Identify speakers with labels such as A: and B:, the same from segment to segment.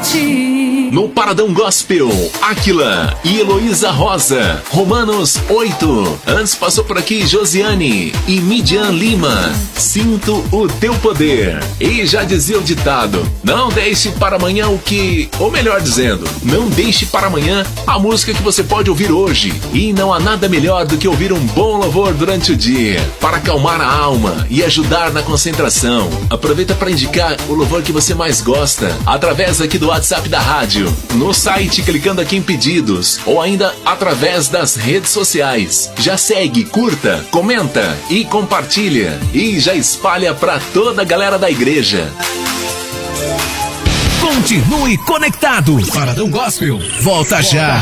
A: No Paradão Gospel, Áquila e Heloísa Rosa, Romanos 8. Antes passou por aqui Josiane e Midian Lima, Sinto o Teu Poder. E já dizia o ditado, não deixe para amanhã o que... Ou melhor dizendo, não deixe para amanhã a música que você pode ouvir hoje. E não há nada melhor do que ouvir um bom louvor durante o dia, para acalmar a alma e ajudar na concentração. Aproveita para indicar o louvor que você mais gosta, através aqui do WhatsApp da rádio, no site clicando aqui em pedidos, ou ainda através das redes sociais. Já segue, curta, comenta e compartilha. E já espalha para toda a galera da igreja.
B: Continue conectado. Paradão Gospel. Volta já.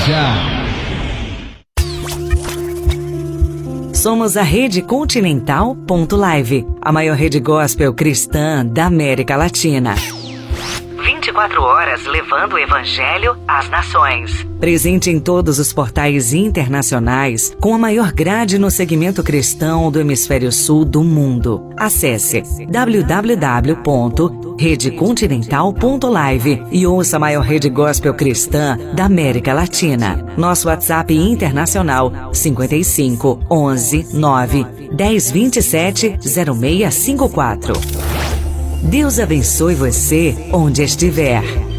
C: Somos a Rede Continental.live, a maior rede gospel cristã da América Latina. 24 horas levando o Evangelho às nações. Presente em todos os portais internacionais, com a maior grade no segmento cristão do Hemisfério Sul do mundo. Acesse www.redecontinental.live e ouça a maior rede gospel cristã da América Latina. Nosso WhatsApp internacional 55 11 9 10 27 0654. Deus abençoe você onde estiver.